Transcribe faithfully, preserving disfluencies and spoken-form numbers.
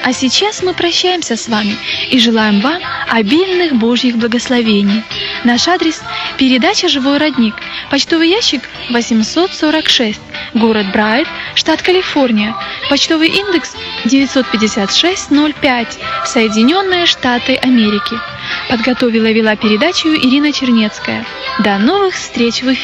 А сейчас мы прощаемся с вами и желаем вам обильных Божьих благословений. Наш адрес – передача «Живой родник», почтовый ящик восемьсот сорок шесть, город Брайт, штат Калифорния, почтовый индекс девятьсот пятьдесят шесть ноль пять, Соединенные Штаты Америки. Подготовила и вела передачу Ирина Чернецкая. До новых встреч в эфире.